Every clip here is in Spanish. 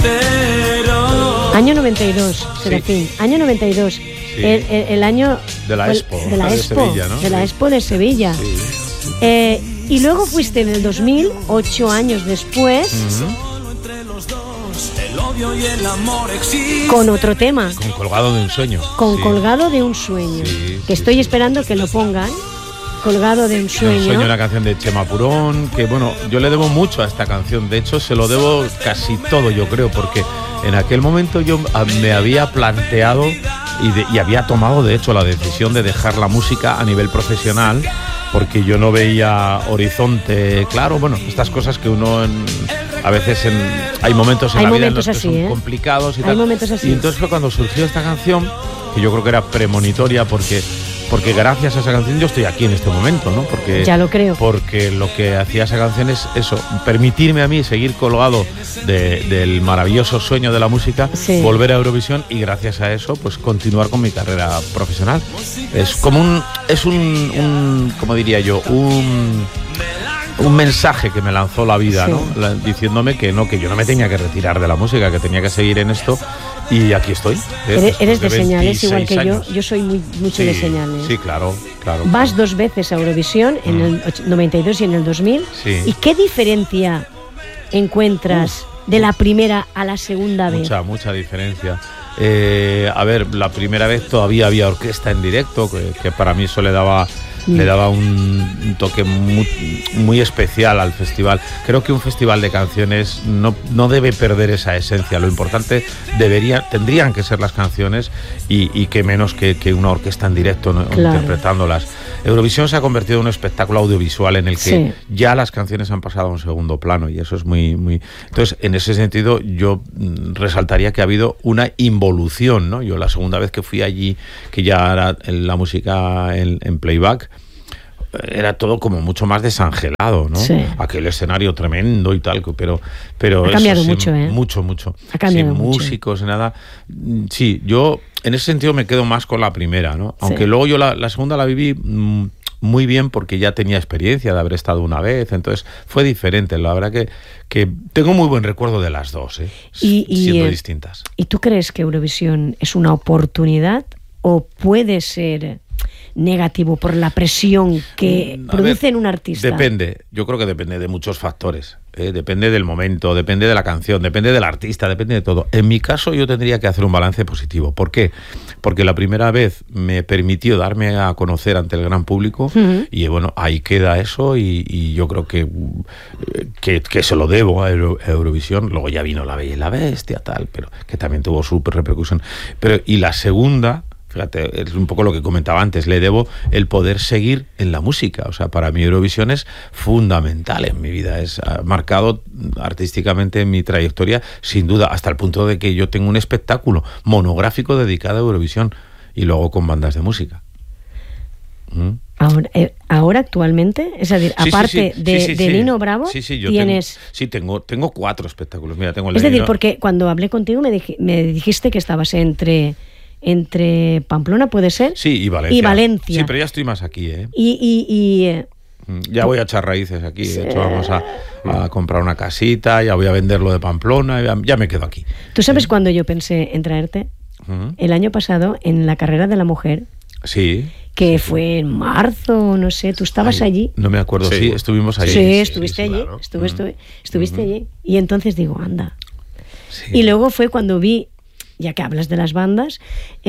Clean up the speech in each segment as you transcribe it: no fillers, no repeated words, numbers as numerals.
Año 92, Serafín. Sí. Año 92. Sí. El año de la Expo. De la Expo, de Sevilla, ¿no? De la Expo de Sevilla. Sí. Y luego fuiste en el 2000, 8 años después, con otro tema. Con Colgado de un sueño. Con Colgado de un sueño. Sí, que estoy esperando que lo pongan. Colgado de un sueño. Un sueño, una canción de Chema Purón, que bueno, yo le debo mucho a esta canción. De hecho, se lo debo casi todo, yo creo, porque en aquel momento yo me había planteado y había tomado, de hecho, la decisión de dejar la música a nivel profesional, porque yo no veía horizonte claro. Bueno, estas cosas que uno a veces hay momentos en la vida en los que son complicados y tal. Hay momentos así. Y entonces fue cuando surgió esta canción, que yo creo que era premonitoria, porque gracias a esa canción yo estoy aquí en este momento, ¿no? Porque ya lo creo. Porque lo que hacía esa canción es eso, permitirme a mí seguir colgado del maravilloso sueño de la música, volver a Eurovisión y gracias a eso, pues continuar con mi carrera profesional. Es como un ¿cómo diría yo? Un mensaje que me lanzó la vida, ¿no? Diciéndome que yo no me tenía que retirar de la música, que tenía que seguir en esto. Y aquí estoy. Eres de señales igual que años. Yo soy mucho de señales. Sí, claro. Vas 2 veces a Eurovisión, en el 92 y en el 2000. Sí. ¿Y qué diferencia encuentras de la primera a la segunda vez? Mucha diferencia. A ver, la primera vez todavía había orquesta en directo, que para mí eso le daba un toque muy especial al festival. Creo que un festival de canciones no debe perder esa esencia. Lo importante tendrían que ser las canciones y que menos que una orquesta en directo, ¿no? Claro. Interpretándolas. Eurovisión se ha convertido en un espectáculo audiovisual en el que ya las canciones han pasado a un segundo plano y eso es muy... Entonces, en ese sentido, yo resaltaría que ha habido una involución, ¿no? Yo la segunda vez que fui allí, que ya era la música en playback, era todo como mucho más desangelado, ¿no? Sí. Aquel escenario tremendo y tal, pero ha cambiado eso, mucho, mucho. Ha cambiado sin mucho. Músicos, nada. Sí, yo en ese sentido me quedo más con la primera, ¿no? Aunque luego yo la segunda la viví muy bien porque ya tenía experiencia de haber estado una vez, entonces fue diferente. La verdad que tengo muy buen recuerdo de las dos, siendo distintas. ¿Y tú crees que Eurovisión es una oportunidad o puede ser negativo por la presión que produce en un artista? Depende, yo creo que depende de muchos factores. Depende del momento, depende de la canción, depende del artista, depende de todo. En mi caso yo tendría que hacer un balance positivo. ¿Por qué? Porque la primera vez me permitió darme a conocer ante el gran público y bueno, ahí queda eso y yo creo que se lo debo a Eurovisión. Luego ya vino La Bella y la Bestia, tal, pero que también tuvo su repercusión. Y la segunda... Fíjate, es un poco lo que comentaba antes, le debo el poder seguir en la música. O sea, para mí Eurovisión es fundamental en mi vida, ha marcado artísticamente mi trayectoria, sin duda, hasta el punto de que yo tengo un espectáculo monográfico dedicado a Eurovisión y luego con bandas de música. Ahora actualmente, es decir, aparte de Nino Bravo, tienes... Tengo 4 espectáculos. Mira, tengo es decir, porque cuando hablé contigo me dijiste que estabas entre Pamplona, ¿puede ser? Sí, y Valencia. Sí, pero ya estoy más aquí, ya voy a echar raíces aquí. De hecho, vamos a comprar una casita, ya voy a vender lo de Pamplona, ya me quedo aquí. ¿Tú sabes cuándo yo pensé en traerte? El año pasado, en la carrera de la mujer. Sí. Que fue en marzo, no sé, ¿tú estabas allí? No me acuerdo, sí, estuvimos allí. Sí, estuviste allí, claro. Estuviste allí. Y entonces digo, anda. Sí. Y luego fue cuando vi, ya que hablas de las bandas,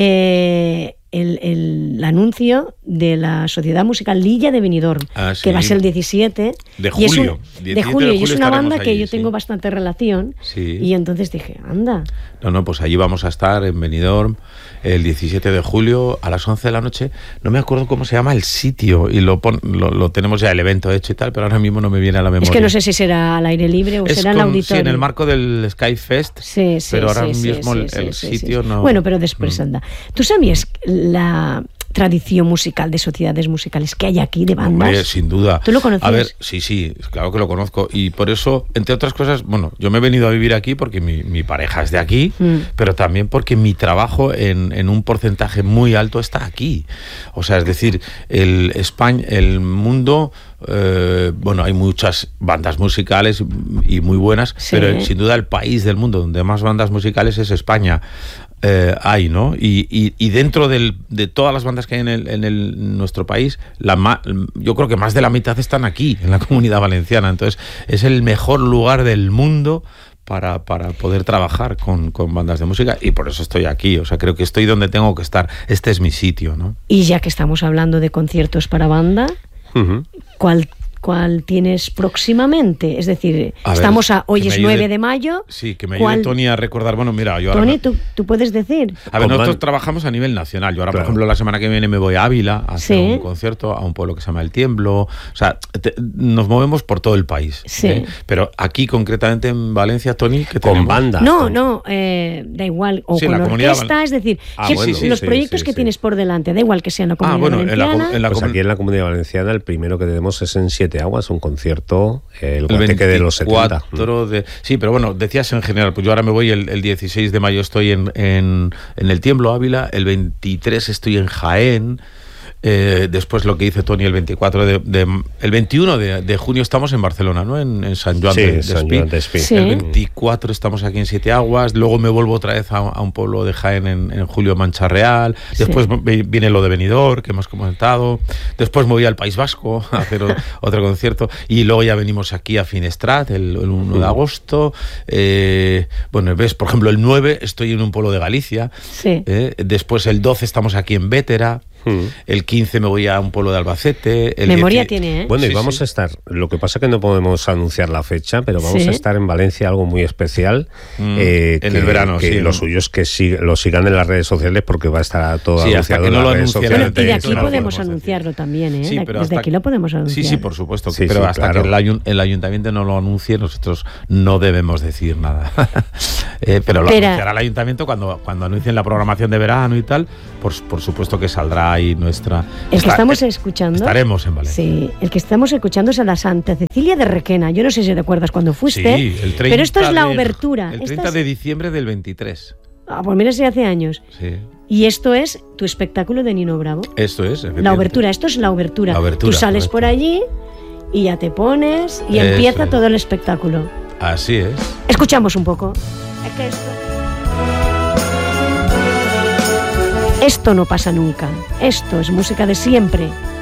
el anuncio de la Sociedad Musical Lilla de Benidorm, que va a ser el 17 de julio. De julio, y es una banda que yo tengo bastante relación, y entonces dije, anda. No, pues allí vamos a estar en Benidorm el 17 de julio a las 11 de la noche. No me acuerdo cómo se llama el sitio y lo tenemos ya el evento hecho y tal, pero ahora mismo no me viene a la memoria. Es que no sé si será al aire libre o será en el auditorio. Sí, en el marco del Sky Fest, pero ahora mismo el sitio no... Bueno, pero después anda. ¿Tú sabías tradición musical, de sociedades musicales que hay aquí, de bandas. Hombre, sin duda. ¿Tú lo conocías? A ver, sí, claro que lo conozco. Y por eso, entre otras cosas, bueno, yo me he venido a vivir aquí porque mi pareja es de aquí, pero también porque mi trabajo en un porcentaje muy alto está aquí. O sea, es decir, el mundo... bueno, hay muchas bandas musicales y muy buenas, pero sin duda el país del mundo donde más bandas musicales es España. Hay, ¿no? Y dentro de todas las bandas que hay en nuestro país, yo creo que más de la mitad están aquí, en la Comunidad Valenciana. Entonces, es el mejor lugar del mundo para poder trabajar con bandas de música, y por eso estoy aquí. O sea, creo que estoy donde tengo que estar. Este es mi sitio, ¿no? Y ya que estamos hablando de conciertos para banda, ¿cuál tienes próximamente? Es decir, hoy es 9 de mayo. Sí, que me ayude Tony a recordar. Bueno, mira, yo ahora... Tony, ¿tú puedes decir? A ver, nosotros trabajamos a nivel nacional. Yo ahora, por ejemplo, la semana que viene me voy a Ávila a hacer un concierto a un pueblo que se llama El Tiemblo. O sea, nos movemos por todo el país. Sí. Pero aquí, concretamente en Valencia, Tony, ¿qué con tenemos? bandas. No, da igual. O con orquesta, es decir, los proyectos que tienes por delante, da igual que sean la Comunidad Valenciana. Pues aquí en la Comunidad Valenciana el primero que tenemos es en Siete Aguas, un concierto, el Guateque de los 70. Sí, pero bueno, decías en general, pues yo ahora me voy el 16 de mayo estoy en El Tiemblo, Ávila, el 23 estoy en Jaén. Después lo que dice Tony, el 21 de junio estamos en Barcelona, ¿no? En San Joan de Despí. Sí. El 24 estamos aquí en Siete Aguas. Luego me vuelvo otra vez a un pueblo de Jaén en julio, Mancha Real. Después viene lo de Benidorm, que hemos comentado. Después me voy al País Vasco a hacer otro concierto. Y luego ya venimos aquí a Finestrat el 1 de agosto. Bueno, ves, por ejemplo, el 9 estoy en un pueblo de Galicia. Sí. Después el 12 estamos aquí en Bétera. El 15 me voy a un pueblo de Albacete. Memoria tiene, ¿eh? Bueno, y vamos a estar, lo que pasa es que no podemos anunciar la fecha, pero vamos a estar en Valencia, algo muy especial. En el verano, que lo suyo es que lo sigan en las redes sociales, porque va a estar todo anunciado en las redes sociales. Bueno, y de aquí podemos anunciarlo también, ¿eh? Sí, pero desde aquí lo podemos anunciar. Sí, por supuesto. Pero hasta que el ayuntamiento no lo anuncie, nosotros no debemos decir nada. Pero lo anunciará el ayuntamiento cuando anuncien la programación de verano y tal. Por supuesto que saldrá ahí nuestra... El que estamos escuchando... Estaremos en Valencia. Sí, el que estamos escuchando es a la Santa Cecilia de Requena. Yo no sé si te acuerdas cuando fuiste. Sí, el 30 pero esto es la obertura. El 30 de diciembre del 23. Pues mira, si hace años. Sí. Y esto es tu espectáculo de Nino Bravo. Esto es. La obertura, esto es la obertura. Tú sales por allí y ya te pones y empieza todo el espectáculo. Así es. Escuchamos un poco. Es que esto no pasa nunca. Esto es música de siempre.